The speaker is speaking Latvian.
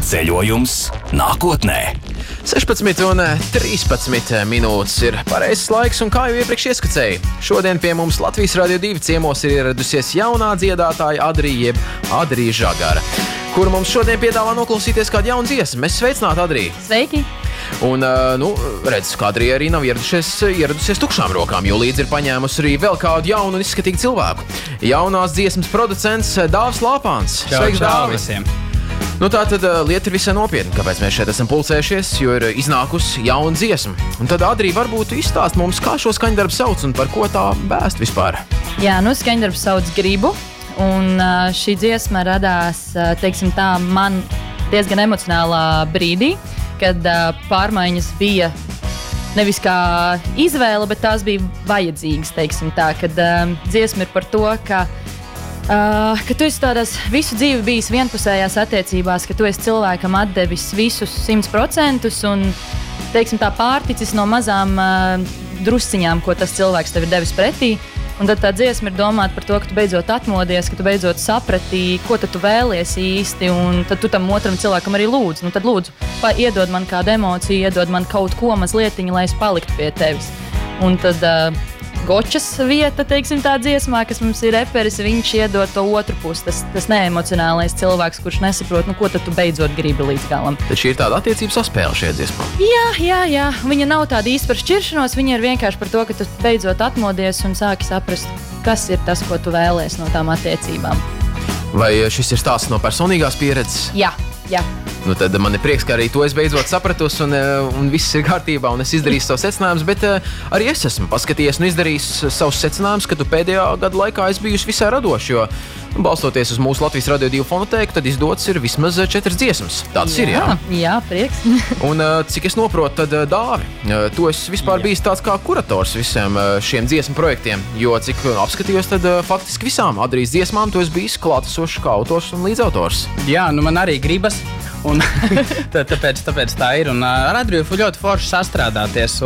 Ceļojums nākotnē. 16:13 minūtes ir pareizs laiks, un kā jau iepriekš ieskicēju, šodien pie mums Latvijas Radio 2 ciemos ir ieradusies jaunā dziedātāja Adrija, jeb Adrija Žagara, kura mums šodien piedāvā noklausīties kādu jaunu dziesmu. Mēs sveicināti, Adrija! Sveiki! Un, redz, ka Adrija arī nav ieradusies tukšām rokām, jo līdzi ir paņēmusi arī vēl kādu jaunu un izskatīgu cilvēku. Jaunās dziesmas producents Dāvis Lāpāns. Sveiks, Dāvis! Nu, tā tad lieta ir visai nopietna, kāpēc mēs šeit esam pulcējušies, jo ir iznākusi jauna dziesma. Un tad, Adrija, varbūt izstāst mums, kā šo skaņdarbu sauc un par ko tā bēst vispār. Jā, skaņdarbs sauc Gribu, un šī dziesma radās, teiksim tā, man diezgan emocionālā brīdī, kad pārmaiņas bija nevis kā izvēle, bet tās bija vajadzīgas, teiksim tā, kad dziesma ir par to, ka tu esi tādās visu dzīvi bijis vienpusējās attiecībās, ka tu esi cilvēkam atdevis visus 100% un, teiksim tā, pārticis no mazām drusciņām, ko tas cilvēks tev ir devis pretī. Un tad tā dziesma ir domāta par to, ka tu beidzot atmodies, ka tu beidzot saprati, ko tu vēlies īsti, un tad tu tam otram cilvēkam arī lūdz. Nu tad lūdzu, iedod man kādu emociju, iedod man kaut ko mazlietiņu, lai es paliktu pie tevis. Un tad Gočas vieta, teiksim tā dziesmā, kas mums ir reperis, viņš iedod to otru pusi, tas neemocionālais cilvēks, kurš nesaprot, ko tad tu beidzot gribi līdz galam. Tad šī ir tāda attiecību saspēle šajā dziesmā. Jā. Viņa nav tāda īsta par šķiršanos, viņa ir vienkārši par to, ka tu beidzot atmodies un sāki saprast, kas ir tas, ko tu vēlies no tām attiecībām. Vai šis ir stāsts no personīgās pieredzes? Jā. Nu, tad man ir prieks, ka arī to es beidzot sapratusi un viss ir kārtībā un es izdarīju savus secinājumus, bet arī es esmu paskatījies un izdarījis savus secinājumus, ka tu pēdējā gada laikā esi bijusi visai radoši, jo balstoties uz mūsu Latvijas Radio 2 fonotēku, tad izdots ir vismaz 4 dziesmas. Tāds ir, jā? Jā, prieks. Un cik es noprotu, tad Dāvi, tu esi vispār bijis tāds kā kurators visiem šiem dziesmu projektiem, jo cik apskatījos, tad faktiski visām Adrijas dziesmām tu esi bijis klātesošs kā autors un līdzautors. Jā, man arī gribas. Un tāpēc tā ir. Un ar Adriju ļoti forši sastrādāties.